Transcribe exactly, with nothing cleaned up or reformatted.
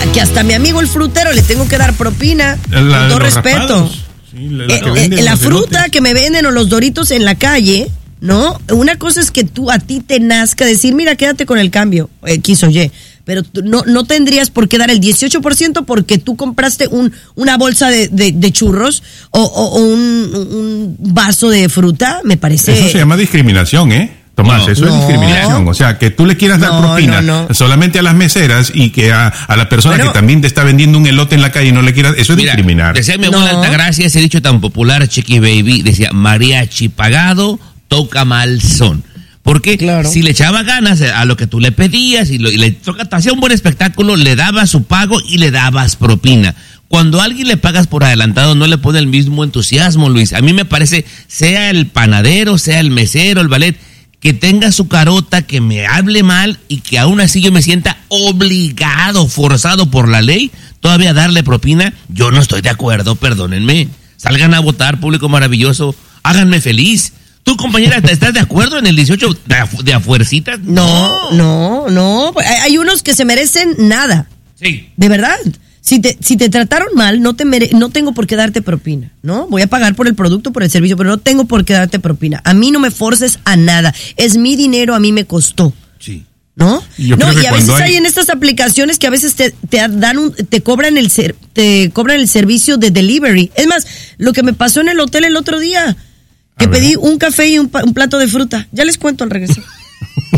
que hasta a mi amigo el frutero le tengo que dar propina. La con todo respeto. Raspados. Sí, la, la, eh, eh, la fruta que me venden o los Doritos en la calle, ¿no? Una cosa es que tú a ti te nazca decir, mira, quédate con el cambio, X o Y. Pero tú no, no tendrías por qué dar el dieciocho por ciento porque tú compraste un, una bolsa de, de, de churros o, o, o un, un vaso de fruta, me parece. Eso se llama discriminación, ¿eh? Tomás, no, eso no. es discriminación. O sea, que tú le quieras dar no, propina no, no. solamente a las meseras y que a, a la persona bueno, que también te está vendiendo un elote en la calle no le quieras, eso es mira, discriminar. Decía mi abuela no. Altagracia, ese dicho tan popular, Chiqui Baby, decía, mariachi pagado, toca mal son. Porque claro. si le echaba ganas a lo que tú le pedías y, lo, y le toca, te hacía un buen espectáculo, le dabas su pago y le dabas propina. Cuando a alguien le pagas por adelantado, no le pone el mismo entusiasmo, Luis. A mí me parece, sea el panadero, sea el mesero, el ballet, que tenga su carota, que me hable mal y que aún así yo me sienta obligado, forzado por la ley, todavía darle propina, yo no estoy de acuerdo, perdónenme. Salgan a votar, público maravilloso, háganme feliz. ¿Tú, compañera, estás de acuerdo en el dieciocho de, afu- de afuercitas? No, no, no. Hay unos que se merecen nada. Sí. De verdad. Si te, si te trataron mal, no te mere- no tengo por qué darte propina, ¿no? Voy a pagar por el producto, por el servicio, pero no tengo por qué darte propina. A mí no me forces a nada. Es mi dinero, a mí me costó. Sí. ¿No? Yo no, y a veces hay... hay en estas aplicaciones que a veces te, te dan un, te cobran el ser, te cobran el servicio de delivery. Es más, lo que me pasó en el hotel el otro día, que pedí un café y un, un plato de fruta. Ya les cuento al regresar.